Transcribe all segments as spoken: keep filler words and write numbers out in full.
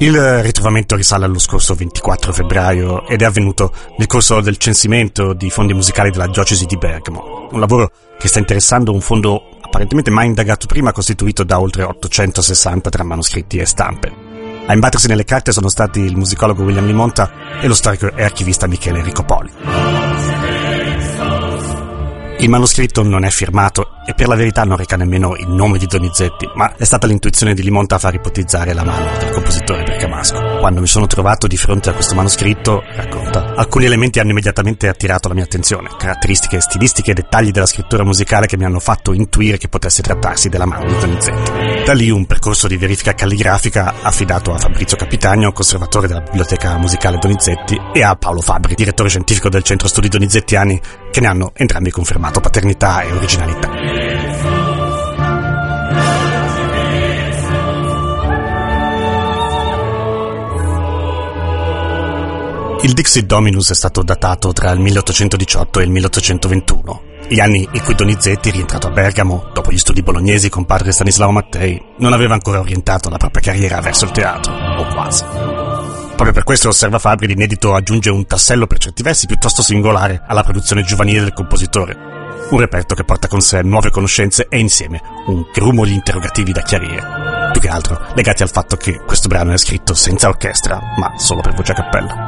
Il ritrovamento risale allo scorso ventiquattro febbraio ed è avvenuto nel corso del censimento di fondi musicali della diocesi di Bergamo, un lavoro che sta interessando un fondo apparentemente mai indagato prima, costituito da oltre ottocentosessanta tra manoscritti e stampe. A imbattersi nelle carte sono stati il musicologo William Limonta e lo storico e archivista Michele Enrico Poli. Il manoscritto non è firmato e per la verità non reca nemmeno il nome di Donizetti, ma è stata l'intuizione di Limonta a far ipotizzare la mano del compositore bergamasco. Quando mi sono trovato di fronte a questo manoscritto, racconta, alcuni elementi hanno immediatamente attirato la mia attenzione, caratteristiche stilistiche e dettagli della scrittura musicale che mi hanno fatto intuire che potesse trattarsi della mano di Donizetti. Da lì un percorso di verifica calligrafica affidato a Fabrizio Capitagno, conservatore della Biblioteca Musicale Donizetti, e a Paolo Fabbri, direttore scientifico del Centro Studi Donizettiani, che ne hanno entrambi confermato paternità e originalità. Il Dixit Dominus è stato datato tra il milleottocentodiciotto e il milleottocentoventuno, gli anni in cui Donizetti, rientrato a Bergamo dopo gli studi bolognesi con padre Stanislao Mattei, non aveva ancora orientato la propria carriera verso il teatro, o quasi. Proprio per questo, osserva Fabbri, l'inedito aggiunge un tassello per certi versi piuttosto singolare alla produzione giovanile del compositore, un reperto che porta con sé nuove conoscenze e insieme un grumo di interrogativi da chiarire, più che altro legati al fatto che questo brano è scritto senza orchestra, ma solo per voce a cappella.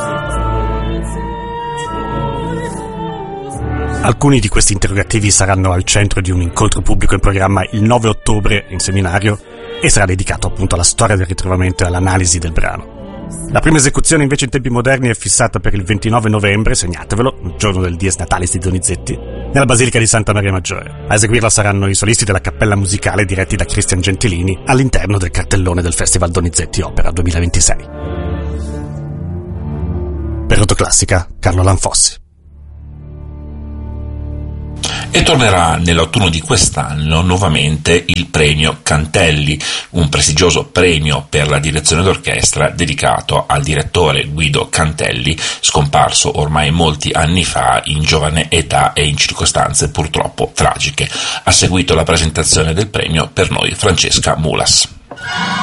Alcuni di questi interrogativi saranno al centro di un incontro pubblico in programma il nove ottobre in seminario e sarà dedicato appunto alla storia del ritrovamento e all'analisi del brano. La prima esecuzione invece in tempi moderni è fissata per il ventinove novembre, segnatevelo, il giorno del Dies Natalis di Donizetti, nella Basilica di Santa Maria Maggiore. A eseguirla saranno i solisti della Cappella Musicale diretti da Cristian Gentilini all'interno del cartellone del Festival Donizetti Opera duemilaventisei. Per Rotoclassica, Carlo Lanfossi. E tornerà nell'autunno di quest'anno nuovamente il premio Cantelli, un prestigioso premio per la direzione d'orchestra dedicato al direttore Guido Cantelli, scomparso ormai molti anni fa in giovane età e in circostanze purtroppo tragiche. Ha seguito la presentazione del premio per noi Francesca Mulas.